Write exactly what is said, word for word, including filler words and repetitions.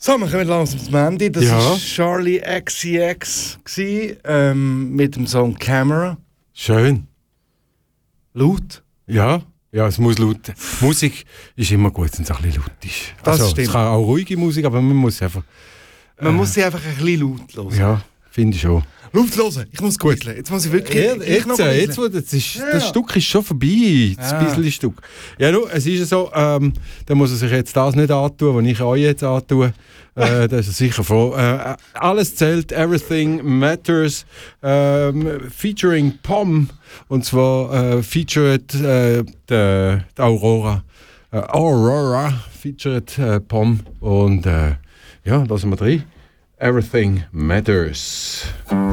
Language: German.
So, wir kommen langsam zum Ende. Das Ja. war Charlie X C X gewesen, ähm, mit dem Song Camera. Schön. Laut. Ja, ja, es muss laut. Musik ist immer gut, wenn es ein bisschen laut ist. Das also, stimmt. Es kann auch ruhige Musik, aber man muss einfach... Man muss sie einfach ein bisschen laut hören. Ja, finde ich schon. Laut hören. Ich muss gut. Jetzt muss ich wirklich... Ja, ich jetzt, noch äh, quizzeln. jetzt, wo das, ist, Ja. das Stück ist schon vorbei, das Ja. bisschen Stück. Ja, nu, es ist ja so, ähm, da muss er sich jetzt das nicht antun, was ich euch jetzt antue. Äh, da ist er sicher froh. Äh, alles zählt, Everything Matters, ähm, featuring Pom. Und zwar äh, featured äh, die, die Aurora. Äh, Aurora featured äh, Pom. Und äh, ja, da sind wir drin. Everything Matters.